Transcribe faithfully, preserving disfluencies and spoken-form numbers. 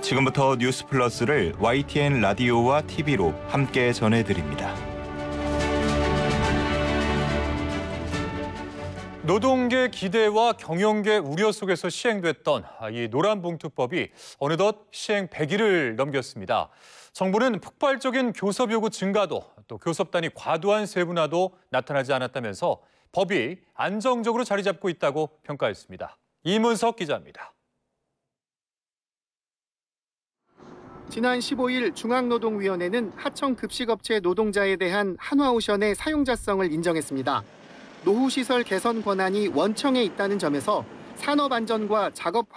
지금부터 뉴스 플러스를 와이티엔 라디오와 티비로 함께 전해드립니다. 노동계 기대와 경영계 우려 속에서 시행됐던 이 노란봉투법이 어느덧 시행 백 일을 넘겼습니다. 정부는 폭발적인 교섭 요구 증가도 또 교섭단이 과도한 세분화도 나타나지 않았다면서 법이 안정적으로 자리 잡고 있다고 평가했습니다. 이문석 기자입니다. 지난 십오 일 중앙노동위원회는 하청급식업체 노동자에 대한 한화오션의 사용자성을 인정했습니다. 노후시설 개선 권한이 원청에 있다는 점에서 산업안전과 작업